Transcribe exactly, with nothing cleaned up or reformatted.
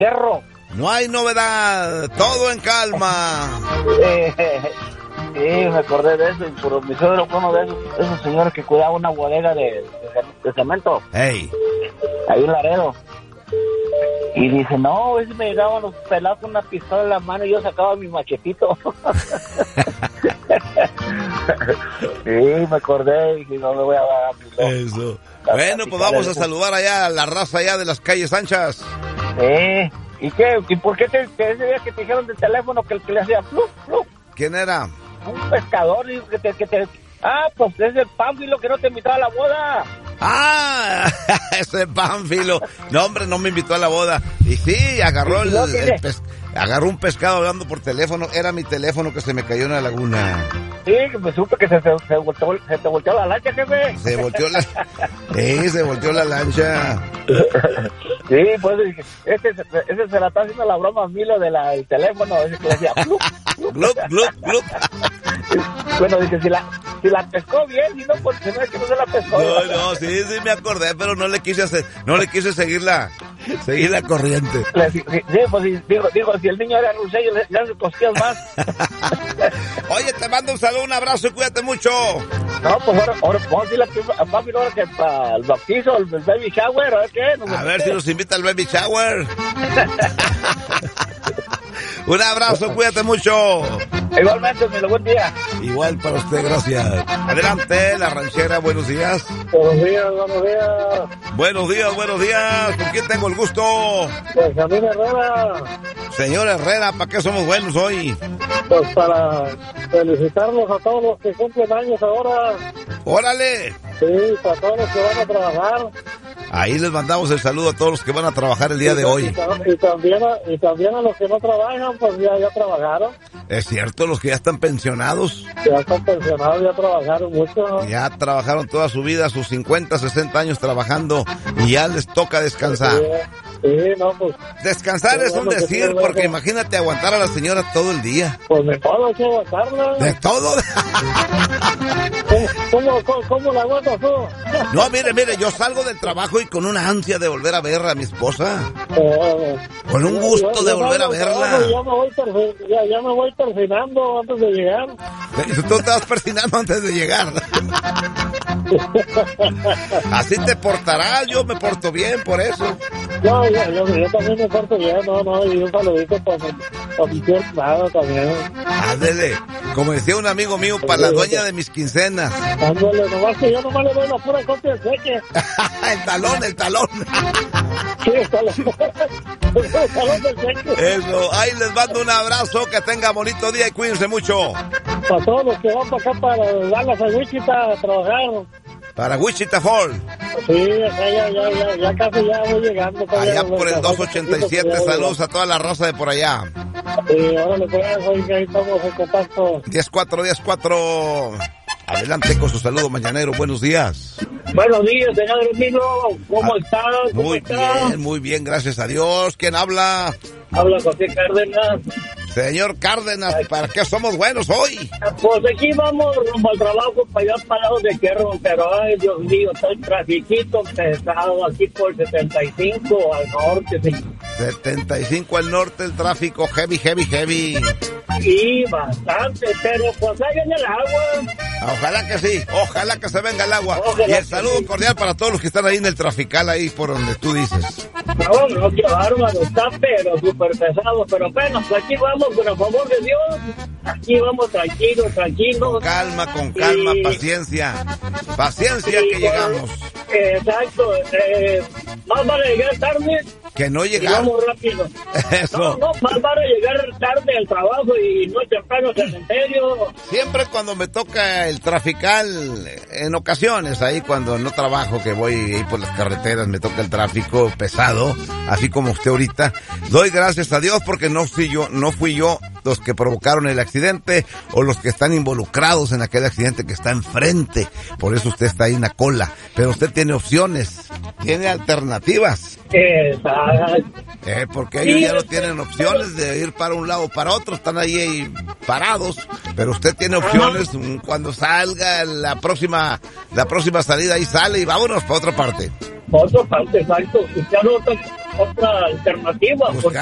Cerro. No hay novedad, todo en calma. Eh, sí, me acordé de eso. Y por mi suegro fue uno de esos, esos señores que cuidaba una bodega de, de, de cemento. Hey. Ahí en Laredo. Y dice, no, ese me llegaban los pelados con una pistola en la mano y yo sacaba mi machetito. Sí, me acordé y dije, no me voy a dar. Eso. Bueno, pues vamos a saludar allá a la raza allá de las calles anchas. Eh, ¿y qué? ¿Y por qué te, te, ese día que te dijeron del teléfono que el que le hacía flup, flup? ¿Quién era? Un pescador, dijo que te, que te... Ah, pues es el Pánfilo que no te invitaba a la boda. Ah, ese Pánfilo. No, hombre, no me invitó a la boda. Y sí, agarró el, el pes... agarró un pescado hablando por teléfono. Era mi teléfono que se me cayó en la laguna. Sí, me supe que se, se, se, volteó, se te volteó la lancha, jefe. Se volteó la... Sí, se volteó la lancha. Sí, pues ese, ese se la está haciendo la broma a Milo del de teléfono. Ese que decía... Glup, glup, glup, glup. Bueno, dice, si la, si la pescó bien, si no, pues no es que no se la pescó. No, no, sí, sí me acordé, pero no le quise hacer, no le quise seguir la, seguir la corriente. Sí, sí, pues digo, digo, si el niño era rusello, le hace cosquillas más. Oye, te mando un saludo, un abrazo y cuídate mucho. No, pues ahora, ahora vamos a decirle a papi ahora que para el bautizo, el baby shower, a ver qué. No a ver si nos invita al baby shower. Un abrazo, cuídate mucho. Igualmente, mi buen día. Igual para usted, gracias. Adelante, la ranchera, buenos días. Buenos días, buenos días. Buenos días, buenos días. ¿Con quién tengo el gusto? Pues Benjamín Herrera. Señor Herrera, ¿para qué somos buenos hoy? Pues para felicitarlos a todos los que cumplen años ahora. ¡Órale! Sí, para todos los que van a trabajar. Ahí les mandamos el saludo a todos los que van a trabajar el día y, de hoy. Y, y, también a, y también a los que no trabajan, pues ya, ya trabajaron. Es cierto, los que ya están pensionados. Ya están pensionados, ya trabajaron mucho, ¿no? Ya trabajaron toda su vida, sus cincuenta, sesenta años trabajando y ya les toca descansar. Sí, sí, no, pues... Descansar es un decir, porque imagínate aguantar a la señora todo el día. Pues de todo hay que aguantarla. ¿De todo? ¿Cómo, cómo, cómo la aguantas tú? No, mire, mire, yo salgo del trabajo y con una ansia de volver a ver a mi esposa. Eh, con un gusto yo, de yo volver a verla. Ya me, voy ya, ya me voy persinando antes de llegar. Tú te vas persinando antes de llegar. Así te portarás, yo me porto bien por eso. No, yo, yo, yo también me porto bien, no, no, y un saludito para mi, para mi nada también. Ándele, como decía un amigo mío, para la dueña de mis quincenas. Ándale, nomás que yo nomás le doy la pura copia de cheque. El talón, el talón. Sí, el talón. El talón del cheque. Eso, ahí les mando un abrazo, que tenga bonito día y cuídense mucho. Para todos los que van para acá, para Dallas, a Wichita, a trabajar. Para Wichita Falls. Sí, acá ya, ya, ya, ya casi ya voy llegando. Allá por el dos ochenta y siete, saludos a toda la raza de por allá. Sí, órale, pues, ahí estamos en contacto. diez cuatro, diez cuatro. Adelante con su saludo mañanero, buenos días. Buenos días, señor Milo, ¿cómo ah, estás? ¿Cómo muy está? bien, muy bien, gracias a Dios. ¿Quién habla? Habla José Cárdenas. Señor Cárdenas, ¿para qué somos buenos hoy? Pues aquí vamos rumbo al trabajo para allá parados de Kerro, pero ay, Dios mío, está el trafiquito pesado aquí por setenta y cinco al norte. Sí. setenta y cinco al norte, el tráfico heavy, heavy, heavy. Sí, bastante, pero pues ahí en el agua. Ojalá que sí, ojalá que se venga el agua. Ojalá y el saludo sí. cordial para todos los que están ahí en el trafical, ahí por donde tú dices. No, no, qué bárbaro, está pero súper pesado, pero bueno, pues aquí vamos, por el favor de Dios, aquí vamos tranquilos, tranquilos. Con calma, con calma, y... paciencia, paciencia y, que bueno, llegamos. Exacto, eh, más vale llegar tarde. Que no llegar. Vamos rápido. Eso. No, no, más vale llegar tarde al trabajo y no temprano al cementerio. Siempre cuando me toca el trafical, en ocasiones, ahí cuando no trabajo, que voy ahí por las carreteras, me toca el tráfico pesado, así como usted ahorita, doy gracias a Dios porque no fui yo, no fui yo los que provocaron el accidente o los que están involucrados en aquel accidente que está enfrente. Por eso usted está ahí en la cola. Pero usted tiene opciones, tiene alternativas. Exacto. Eh, porque ellos ya no tienen opciones de ir para un lado o para otro, están ahí, ahí parados. Pero usted tiene opciones. Cuando salga la próxima, la próxima salida, ahí sale y vámonos para otra parte. Otra parte, exacto. Buscar otra, otra alternativa. Buscar porque